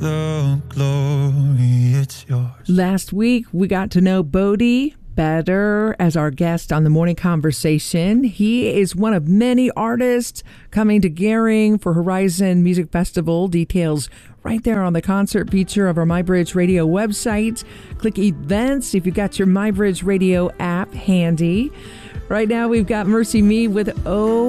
the glory, it's yours. Last week, we got to know Bodie better as our guest on the Morning Conversation. He is one of many artists coming to Gering for Horizon Music Festival. Details right there on the concert feature of our MyBridge Radio website. Click events if you've got your MyBridge Radio app handy. Right now, we've got Mercy Me with Oh